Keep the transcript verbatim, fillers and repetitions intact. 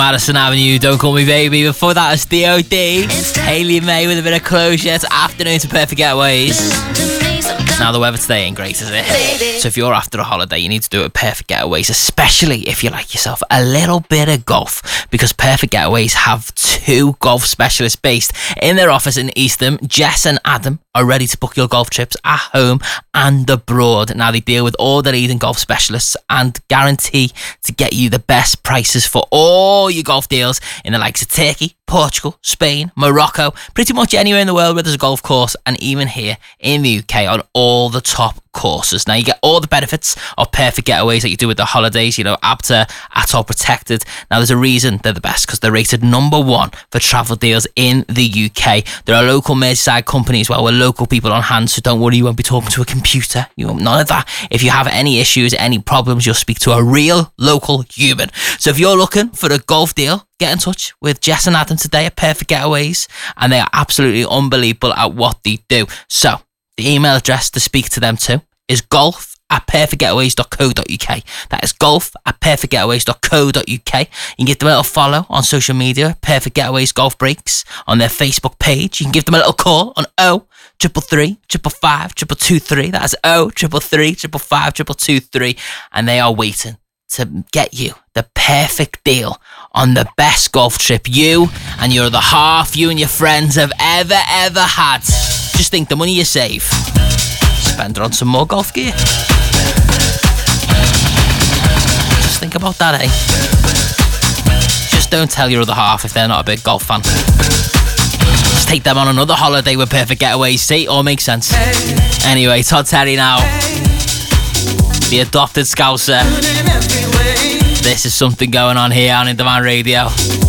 Madison Avenue, Don't Call Me Baby. Before that was D O D. Hayley May with a bit of closure. It's afternoon to Perfect Getaways. Now the weather today ain't great, is it? So if you're after a holiday, you need to do it with Perfect Getaways, especially if you like yourself a little bit of golf, because Perfect Getaways have two golf specialists based in their office in Eastham. Jess and Adam are ready to book your golf trips at home and abroad. Now they deal with all the leading golf specialists and guarantee to get you the best prices for all your golf deals in the likes of Turkey, Portugal, Spain, Morocco, pretty much anywhere in the world where there's a golf course, and even here in the U K on all the top courses. Now you get all the benefits of Perfect Getaways that you do with the holidays, you know, A B T A, ATOL protected. Now there's a reason they're the best, because they're rated number one for travel deals in the U K. They're a local Merseyside company as well, with local people on hand, so don't worry, you won't be talking to a computer. You won't, none of that. If you have any issues, any problems, you'll speak to a real local human. So if you're looking for a golf deal, get in touch with Jess and Adam today at Perfect Getaways, and they are absolutely unbelievable at what they do. So the email address to speak to them to is golf at perfect getaways dot co dot uk. That is golf at perfect getaways dot co dot uk. You can give them a little follow on social media, Perfect Getaways Golf Breaks, on their Facebook page. You can give them a little call on oh triple three, triple five, triple two three. That's oh triple three, triple five, triple two three, and they are waiting to get you the perfect deal on the best golf trip you and your other half, you and your friends have ever, ever had. Just think, the money you save, spend it on some more golf gear. Just think about that, eh? Just don't tell your other half if they're not a big golf fan. Just take them on another holiday with Perfect Getaways. See, it all makes sense. Anyway, Todd Terry now. The adopted Scouser. This is something going on here on Indie Man Radio.